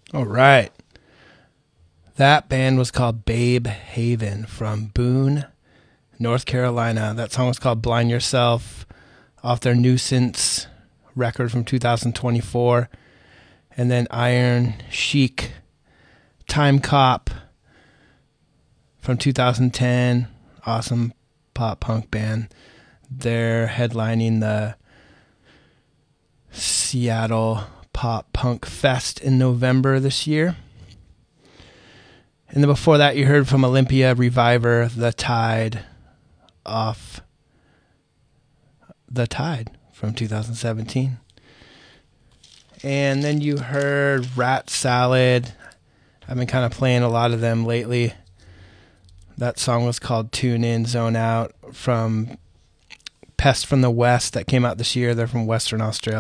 All right. That band was called Babe Haven from Boone, North Carolina. That song was called Blind Yourself off their Nuisance record from 2024. And then Iron Chic, Time Cop from 2010. Awesome pop punk band. They're headlining the Seattle Pop Punk Fest in November this year. And then before that, you heard from Olympia Reviver, The Tide, off The Tide from 2017. And then you heard Rat Salad. I've been kind of playing a lot of them lately. That song was called Tune In, Zone Out from Pest from the West that came out this year. They're from Western Australia.